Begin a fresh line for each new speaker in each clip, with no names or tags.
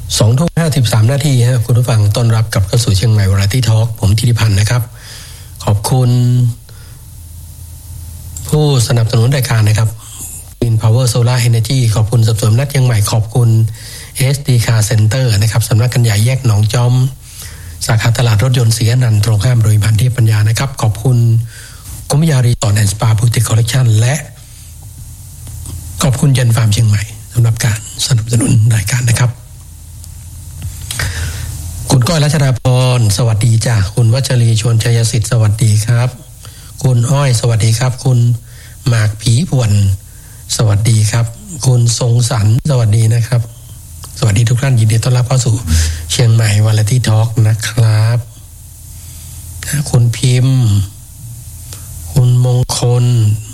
20:53 นาทีฮะคุณผู้ฟังต้อนรับกับเข้าสู่เชียงใหม่วาไรตี้ทอล์กผมธิติพันธ์นะครับขอบคุณผู้สนับสนุนรายการนะครับ Green Power Solar Energy ขอบคุณสำนักเชียงใหม่ขอบคุณ SD Car Center นะครับสำนักกันใหญ่แยกหนองจอมสาขาตลาดรถยนต์ศรีอนันต์ตรงข้ามโรงพยาบาลเทพปัญญานะครับขอบคุณกรมยารีสอร์ทแอนด์สปาบูติกคอลเลคชั่นและขอบคุณเจนฟาร์มเชียงใหม่สำหรับการสนับสนุนรายการนะครับคุณก้อยรัชดาพรสวัสดีจ้ะคุณวัชรีชวนชัยสิทธิ์สวัสดีครับคุณอ้อยสวัสดีครับคุณหมากผีผวนสวัสดีครับคุณทรงสรรสวัสดีนะครับสวัสดีทุกท่านยินดีต้อนรับเข้าสู่เชียงใหม่วาไรตี้ทอล์กนะครับคุณพิมพ์คุณมงคล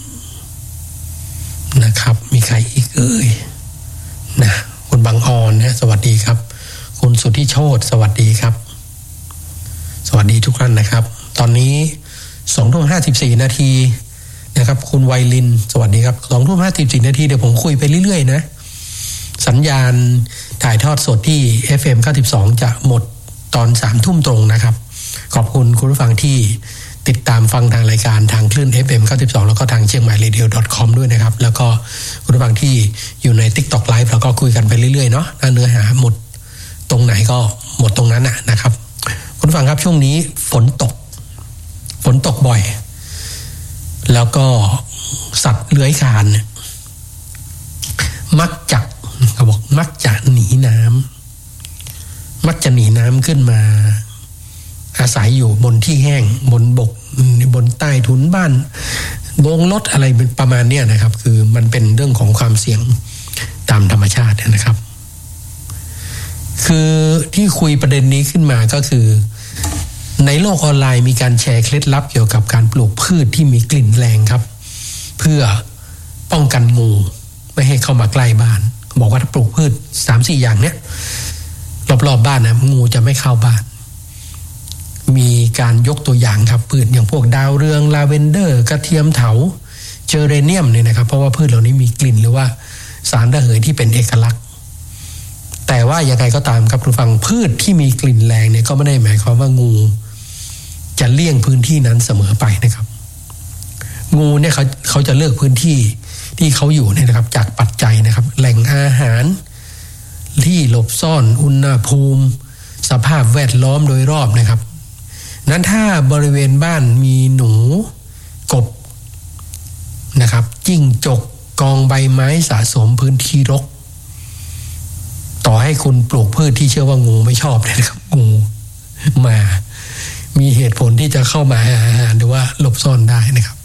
นะครับมีใครอีกเอ่ยนะคุณบางออนนะสวัสดีครับคุณสุทธิโชติสวัสดีครับสวัสดีทุกท่านนะครับตอนนี้ 20:54 นาทีนะครับคุณไวลินสวัสดีครับ 20:54 นาทีเดี๋ยวผมคุยไปเรื่อยๆนะสัญญาณถ่ายทอดสดที่ FM 92จะหมดตอน 3 ทุ่มตรงนะครับขอบคุณคุณผู้ฟังที่ติดตามฟังทางรายการทางคลื่น FM 92แล้วก็ทางเชียงใหม่ radio.com ด้วยนะครับแล้วก็คุณผู้ฟังที่อยู่ใน TikTok Live แล้วก็คุยกันไปเรื่อยๆเนาะถ้าเนื้อหาหมดตรงไหนก็หมดตรงนั้นนะครับคุณผู้ฟังครับช่วงนี้ฝนตกบ่อยแล้วก็สัตว์เลื้อยคลานมักจะหนีน้ำขึ้นมาอาศัยอยู่บนที่แห้งบนบกบนใต้ถุนบ้านโบงรถอะไรประมาณนี้นะครับคือมันเป็นเรื่องของความเสี่ยงตามธรรมชาตินะครับคือที่คุยประเด็นนี้ขึ้นมาก็คือในโลกออนไลน์มีการแชร์เคล็ดลับเกี่ยวกับการปลูกพืชที่มีกลิ่นแรงครับเพื่อป้องกันงูไม่ให้เข้ามาใกล้บ้านบอกว่าถ้าปลูกพืช 3-4 อย่างเนี้ยรอบๆบ้านนะงูจะไม่เข้าบ้านมีการยกตัวอย่างครับพืชอย่างพวกดาวเรืองลาเวนเดอร์กระเทียมเถาเจอเรเนียมเนี่ยนะครับเพราะว่าพืชเหล่านี้มีกลิ่นหรือว่าสารระเหยที่เป็นเอกลักษณ์แต่ว่าอย่างไรก็ตามครับคุณฟังพืชที่มีกลิ่นแรงเนี่ยก็ไม่ได้หมายความว่างูจะเลี่ยงพื้นที่นั้นเสมอไปนะครับงูเนี่ยเขาจะเลือกพื้นที่ที่เขาอยู่เนี่ยนะครับจากปัจจัยนะครับแหล่งอาหารที่หลบซ่อนอุณหภูมิสภาพแวดล้อมโดยรอบนะครับนั้นถ้าบริเวณบ้านมีหนูกบนะครับจิ้งจกกองใบไม้สะสมพื้นที่รกต่อให้คุณปลูกพืชที่เชื่อว่างูไม่ชอบเลยนะครับงูมามีเหตุผลที่จะเข้ามาหาอาหารหรือว่าหลบซ่อนได้นะครับ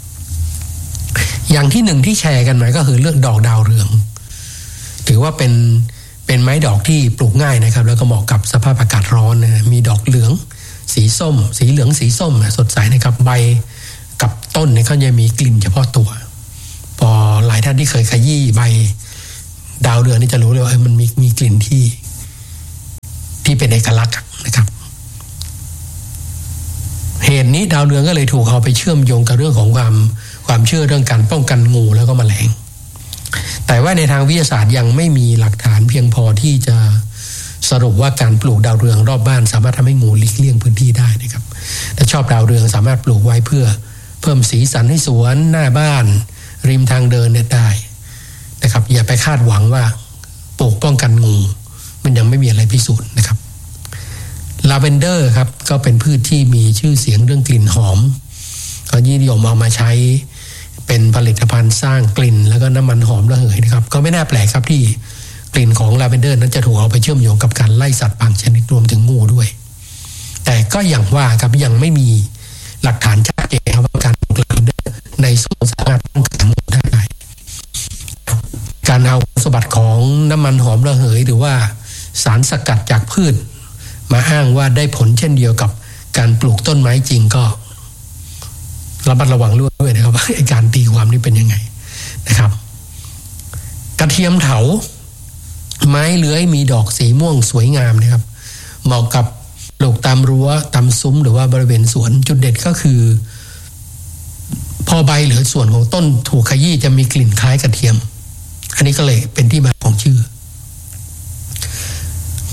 อย่างที่หนึ่งที่แชร์กันมาก็คือเรื่องดอกดาวเรืองถือว่าเป็นไม้ดอกที่ปลูกง่ายนะครับแล้วก็เหมาะกับสภาพอากาศร้อนนะมีดอกเหลืองสีส้มสีเหลืองสีส้มสดใสนะครับใบกับต้นเนี่ยเขาจะมีกลิ่นเฉพาะตัวพอหลายท่านที่เคยขยี้ใบดาวเรืองนี่จะรู้เลยว่ามันมีกลิ่นที่เป็นเอกลักษณ์นะครับเหตุนี้ดาวเรืองก็เลยถูกเอาไปเชื่อมโยงกับเรื่องของความเชื่อเรื่องการป้องกันงูแล้วก็แมลงแต่ว่าในทางวิทยาศาสตร์ยังไม่มีหลักฐานเพียงพอที่จะสรุปว่าการปลูกดาวเรืองรอบบ้านสามารถทำให้งูหลีกเลี่ยงพื้นที่ได้นะครับถ้าชอบดาวเรืองสามารถปลูกไว้เพื่อเพิ่มสีสันให้สวนหน้าบ้านริมทางเดินเนี่ยได้นะครับอย่าไปคาดหวังว่าปลูกป้องกันงูมันยังไม่มีอะไรพิสูจน์นะครับลาเวนเดอร์ครับก็เป็นพืชที่มีชื่อเสียงเรื่องกลิ่นหอมก็นิยมเอามาใช้เป็นผลิตภัณฑ์สร้างกลิ่นแล้วก็น้ำมันหอมระเหยนะครับก็ไม่น่าแปลกครับที่กลิ่นของลาเวนเดอร์นั้นจะถูกเอาไปเชื่อมโยงกับการไล่สัตว์บางชนิดรวมถึงงูด้วยแต่ก็อย่างว่าครับยังไม่มีหลักฐานชัดเจนครับว่าการปลูกลาเวนเดอร์ในสวนสามารถป้องกันงูได้การเอาสมบัติของน้ำมันหอมระเหยหรือว่าสารสกัดจากพืชมาอ้างว่าได้ผลเช่นเดียวกับการปลูกต้นไม้จริงก็ระมัดระวังด้วยนะครับว่าการตีความนี้เป็นยังไงนะครับกระเทียมเถาไม้เลื้อยมีดอกสีม่วงสวยงามนะครับเหมาะกับปลูกตามรั้วตามซุ้มหรือว่าบริเวณสวนจุดเด่นก็คือพอใบหรือส่วนของต้นถูกขยี้จะมีกลิ่นคล้ายกระเทียมอันนี้ก็เลยเป็นที่มาของชื่อ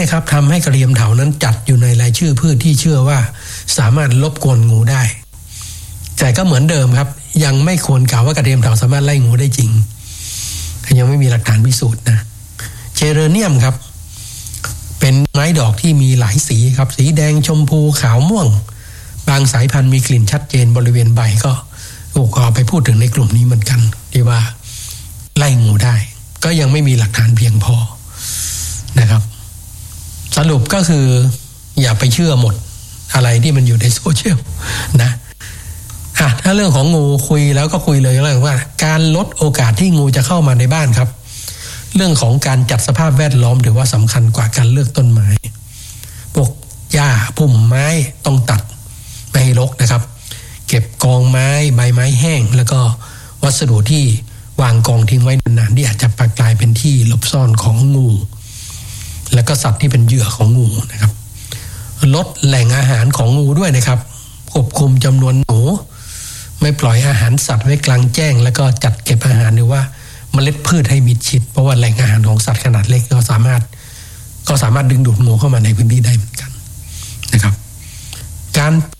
นะครับทำให้กระเทียมเถานั้นจัดอยู่ในรายชื่อพืชที่เชื่อว่าสามารถรบกวนงูได้แต่ก็เหมือนเดิมครับยังไม่ควรกล่าวว่ากระเทียมเถาสามารถไล่งูได้จริงยังไม่มีหลักฐานพิสูจน์นะเจเรเนียมครับเป็นไม้ดอกที่มีหลายสีครับสีแดงชมพูขาวม่วงบางสายพันธุ์มีกลิ่นชัดเจนบริเวณใบก็เอาไปพูดถึงในกลุ่มนี้เหมือนกันที่ว่าไล่งูได้ก็ยังไม่มีหลักฐานเพียงพอนะครับสรุปก็คืออย่าไปเชื่อหมดอะไรที่มันอยู่ในโซเชียลนะถ้าเรื่องของงูคุยแล้วก็คุยเลยเรื่องว่าการลดโอกาสที่งูจะเข้ามาในบ้านครับเรื่องของการจัดสภาพแวดล้อมถือว่าสำคัญกว่าการเลือกต้นไม้พวกหญ้าพุ่มไม้ต้องตัดไม่ให้รกนะครับเก็บกองไม้ใบไม้แห้งแล้วก็วัสดุที่วางกองทิ้งไว้นานๆที่อาจจะกลายเป็นที่หลบซ่อนของงูแล้วก็สัตว์ที่เป็นเหยื่อของงูนะครับลดแหล่งอาหารของงูด้วยนะครับควบคุมจำนวนหนูไม่ปล่อยอาหารสัตว์ไว้กลางแจ้งแล้วก็จัดเก็บอาหารหรือว่าเมล็ดพืชให้มิดชิดเพราะว่าแหล่งอาหารของสัตว์ขนาดเล็กก็สามารถดึงดูดงูเข้ามาในพื้นที่ได้เหมือนกันนะครับการ